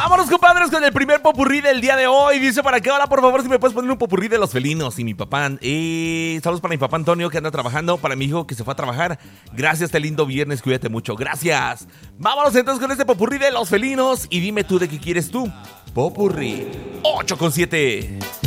Vámonos, compadres, con el primer popurrí del día de hoy. Dice para qué hora, por favor, si me puedes poner un popurrí de los felinos. Y mi papá, saludos para mi papá Antonio, que anda trabajando. Para mi hijo, que se fue a trabajar. Gracias, este lindo viernes, cuídate mucho. Gracias. Vámonos entonces con este popurrí de los felinos. Y dime tú de qué quieres tú. Popurrí 8 con 7.